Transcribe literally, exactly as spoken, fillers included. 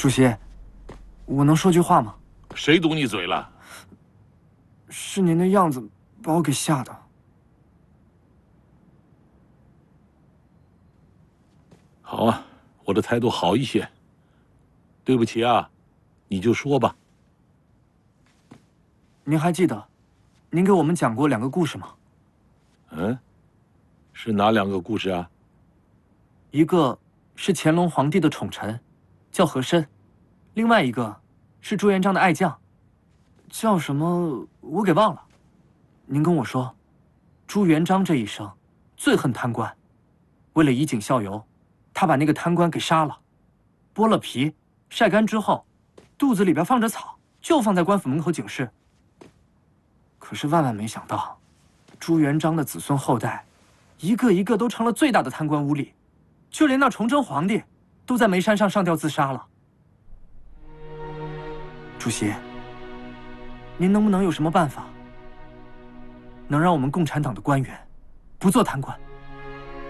主席，我能说句话吗？ 谁堵你嘴了？ 是您的样子把我给吓的。 好啊，我的态度好一些。对不起啊，你就说吧。 您还记得，您给我们讲过两个故事吗？ 嗯，是哪两个故事啊？ 一个是乾隆皇帝的宠臣，叫和珅；另外一个是朱元璋的爱将，叫什么我给忘了。您跟我说，朱元璋这一生最恨贪官，为了以儆效尤，他把那个贪官给杀了，剥了皮，晒干之后，肚子里边放着草，就放在官府门口警示。可是万万没想到，朱元璋的子孙后代，一个一个都成了最大的贪官污吏。就连那崇祯皇帝，都在煤山上上吊自杀了。主席，您能不能有什么办法，能让我们共产党的官员不做贪官？